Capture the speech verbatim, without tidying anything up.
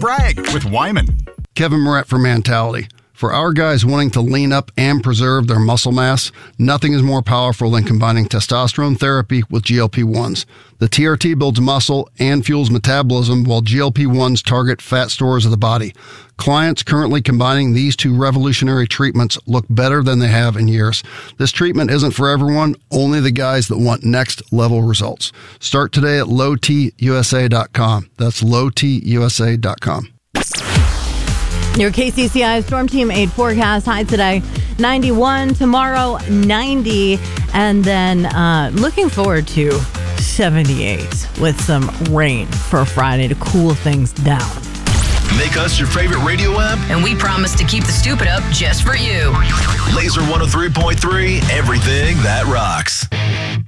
brag with Wyman. Kevin Moret for Mentality. For our guys wanting to lean up and preserve their muscle mass, nothing is more powerful than combining testosterone therapy with G L P ones. The T R T builds muscle and fuels metabolism, while G L P ones target fat stores of the body. Clients currently combining these two revolutionary treatments look better than they have in years. This treatment isn't for everyone, only the guys that want next level results. Start today at low t u s a dot com. That's low t u s a dot com. Your K C C I Storm Team eight forecast. High today, ninety-one. Tomorrow, ninety. And then uh, looking forward to seventy-eight with some rain for Friday to cool things down. Make us your favorite radio app, and we promise to keep the stupid up just for you. Laser one oh three point three, everything that rocks.